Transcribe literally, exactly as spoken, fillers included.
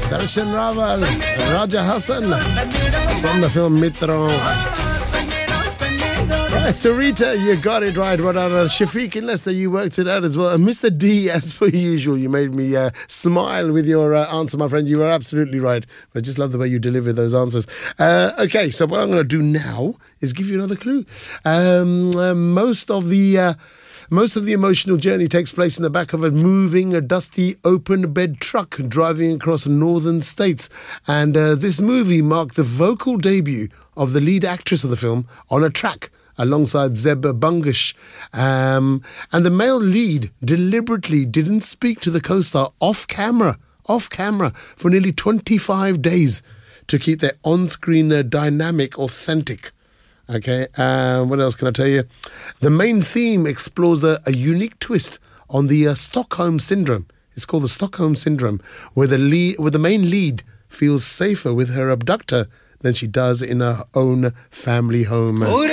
Darshan Rawal, Raja Hassan from the film Mitron. Right, Sarita, you got it right. What well, uh, Shafiq in Leicester, you worked it out as well. And Mister D, as per usual, you made me uh, smile with your uh, answer, my friend. You were absolutely right. I just love the way you deliver those answers. Uh, okay, so what I'm going to do now is give you another clue. Um, uh, most of the... Uh, Most of the emotional journey takes place in the back of a moving, a dusty, open-bed truck driving across northern states. And uh, this movie marked the vocal debut of the lead actress of the film on a track alongside Zeb Bungish. Um, and the male lead deliberately didn't speak to the co-star off-camera, off-camera, for nearly twenty-five days to keep their on-screen uh, dynamic authentic. Okay, uh, what else can I tell you? The main theme explores a, a unique twist on the uh, Stockholm Syndrome. It's called the Stockholm Syndrome, where the lead, where the main lead feels safer with her abductor than she does in her own family home.